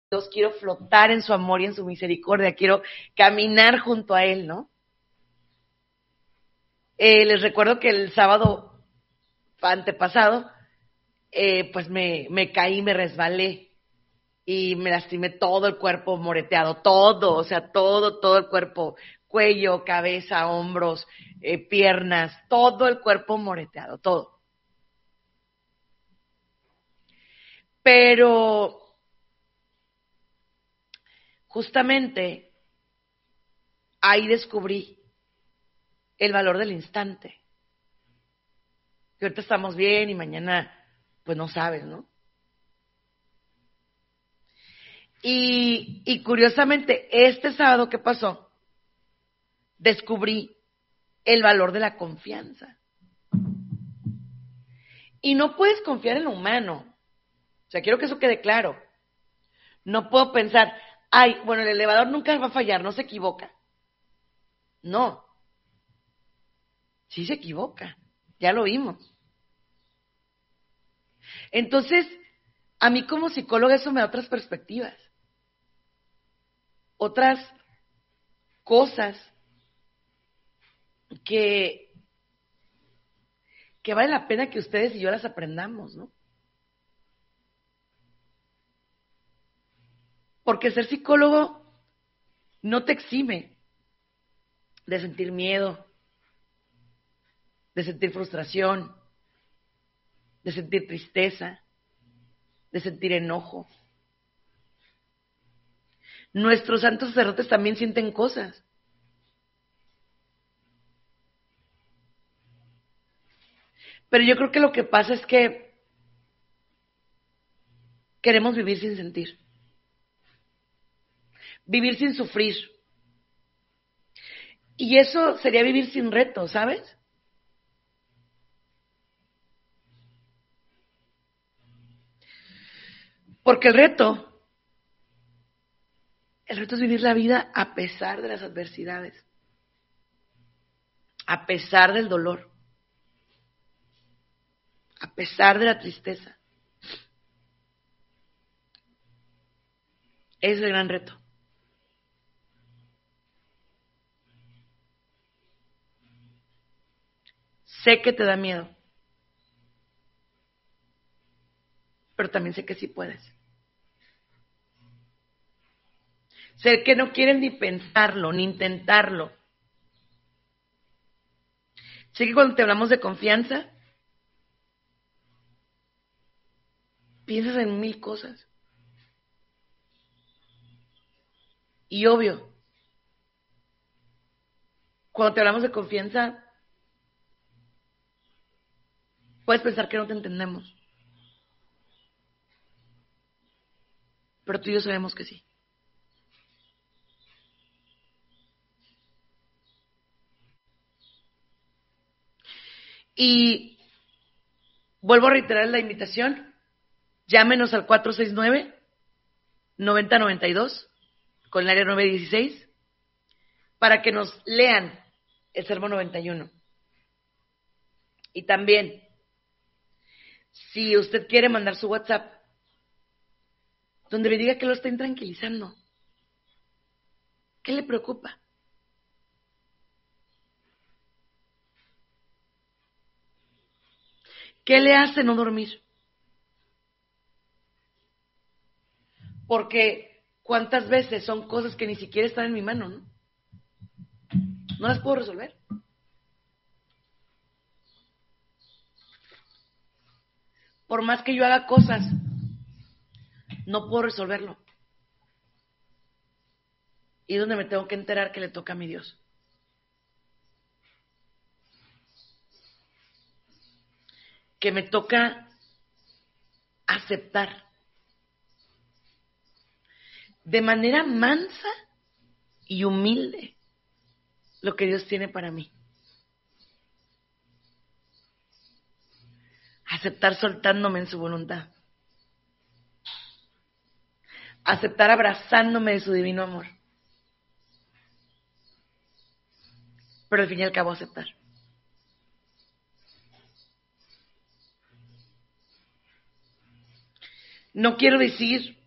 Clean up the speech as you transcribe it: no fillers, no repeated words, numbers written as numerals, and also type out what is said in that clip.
Dios, quiero flotar en su amor y en su misericordia, quiero caminar junto a Él, ¿no? Les recuerdo que el sábado antepasado, pues me caí, me resbalé y me lastimé todo el cuerpo moreteado, todo, o sea, todo el cuerpo, cuello, cabeza, hombros, piernas, todo el cuerpo moreteado, todo. Pero justamente ahí descubrí el valor del instante. Que ahorita estamos bien y mañana, pues no sabes, ¿no? Y curiosamente, este sábado que pasó, descubrí el valor de la confianza. Y no puedes confiar en lo humano. O sea, quiero que eso quede claro. No puedo pensar, ay, bueno, el elevador nunca va a fallar, no se equivoca. No. Sí se equivoca. Ya lo vimos. Entonces, a mí como psicóloga eso me da otras perspectivas. Otras cosas que vale la pena que ustedes y yo las aprendamos, ¿no? Porque ser psicólogo no te exime de sentir miedo, de sentir frustración, de sentir tristeza, de sentir enojo. Nuestros santos sacerdotes también sienten cosas. Pero yo creo que lo que pasa es que queremos vivir sin sentir, vivir sin sufrir. Y eso sería vivir sin reto, ¿sabes? Porque el reto es vivir la vida a pesar de las adversidades, a pesar del dolor, a pesar de la tristeza. Es el gran reto. Sé que te da miedo, pero también sé que sí puedes. Sé que no quieren ni pensarlo, ni intentarlo. Sé que cuando te hablamos de confianza, piensas en mil cosas. Y obvio, cuando te hablamos de confianza, puedes pensar que no te entendemos. Pero tú y yo sabemos que sí. Y vuelvo a reiterar la invitación. Llámenos al 469-9092 con el área 916 para que nos lean el Sermón 91. Y también, si usted quiere mandar su WhatsApp, donde me diga que lo estén tranquilizando. ¿Qué le preocupa? ¿Qué le hace no dormir? Porque cuántas veces son cosas que ni siquiera están en mi mano, ¿no? No las puedo resolver. Por más que yo haga cosas, no puedo resolverlo. Y es donde me tengo que enterar que le toca a mi Dios. Que me toca aceptar de manera mansa y humilde lo que Dios tiene para mí. Aceptar soltándome en su voluntad. Aceptar abrazándome de su divino amor. Pero al fin y al cabo aceptar. No quiero decir